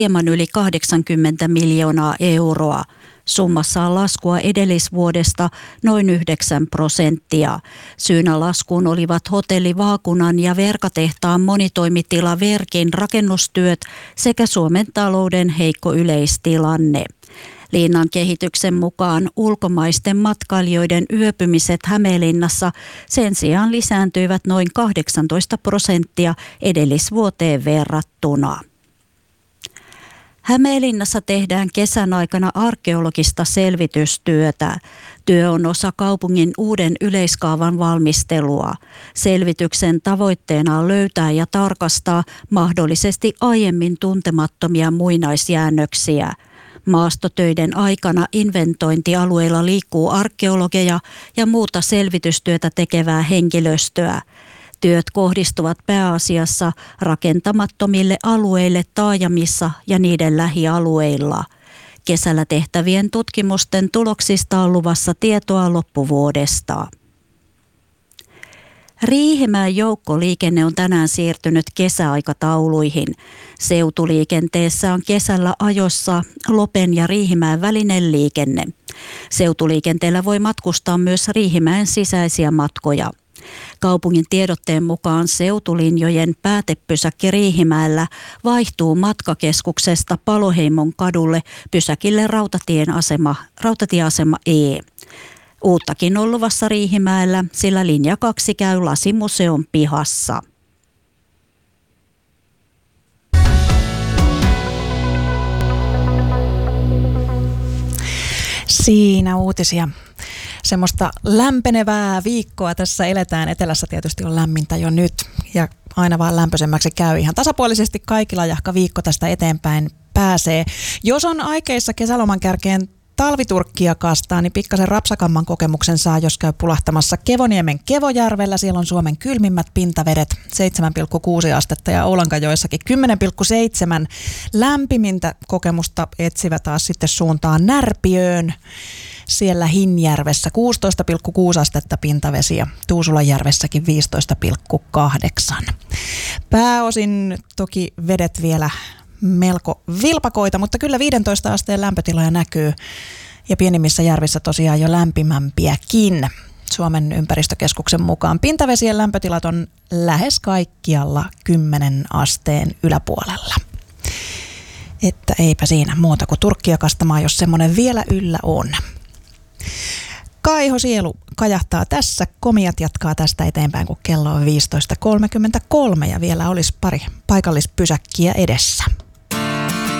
hieman yli 80 miljoonaa euroa. Summassa on laskua edellisvuodesta noin 9%. Syynä laskuun olivat hotelli Vaakunan ja Verkatehtaan monitoimitila Verkin rakennustyöt sekä Suomen talouden heikko yleistilanne. Liinnan kehityksen mukaan ulkomaisten matkailijoiden yöpymiset Hämeenlinnassa sen sijaan lisääntyivät noin 18% edellisvuoteen verrattuna. Hämeenlinnassa tehdään kesän aikana arkeologista selvitystyötä. Työ on osa kaupungin uuden yleiskaavan valmistelua. Selvityksen tavoitteena on löytää ja tarkastaa mahdollisesti aiemmin tuntemattomia muinaisjäännöksiä. Maastotöiden aikana inventointialueilla liikkuu arkeologeja ja muuta selvitystyötä tekevää henkilöstöä. Työt kohdistuvat pääasiassa rakentamattomille alueille taajamissa ja niiden lähialueilla. Kesällä tehtävien tutkimusten tuloksista on luvassa tietoa loppuvuodesta. Riihimäen joukkoliikenne on tänään siirtynyt kesäaikatauluihin. Seutuliikenteessä on kesällä ajossa Lopen ja Riihimäen välinen liikenne. Seutuliikenteellä voi matkustaa myös Riihimäen sisäisiä matkoja. Kaupungin tiedotteen mukaan seutulinjojen päätepysäkki Riihimäellä matkakeskuksesta Paloheimon kadulle pysäkille rautatieasema E. Uuttakin on luvassa Riihimäellä, sillä linja 2 käy Lasimuseon pihassa. Siinä uutisia. Semmoista lämpenevää viikkoa tässä eletään. Etelässä tietysti on lämmintä jo nyt ja aina vaan lämpöisemmäksi käy ihan tasapuolisesti kaikilla, jahka viikko tästä eteenpäin pääsee. Jos on aikeissa kesäloman kärkeen talviturkkia kastaa, niin pikkasen rapsakamman kokemuksen saa, jos käy pulahtamassa Kevoniemen Kevojärvellä. Siellä on Suomen kylmimmät pintavedet, 7,6 astetta ja Oulankajoessakin 10,7. Lämpimintä kokemusta etsivä taas sitten suuntaan Närpiöön. Siellä Hinjärvessä 16,6 astetta pintavesi ja Tuusulanjärvessäkin 15,8. Pääosin toki vedet vielä melko vilpakoita, mutta kyllä 15 asteen lämpötiloja näkyy ja pienimmissä järvissä tosiaan jo lämpimämpiäkin. Suomen ympäristökeskuksen mukaan pintavesien lämpötilat on lähes kaikkialla 10 asteen yläpuolella. Että eipä siinä muuta kuin turkkia kastamaan, jos semmoinen vielä yllä on. Kaiho Sielu kajahtaa tässä. Komiat jatkaa tästä eteenpäin, kun kello on 15.33 ja vielä olisi pari paikallispysäkkiä edessä.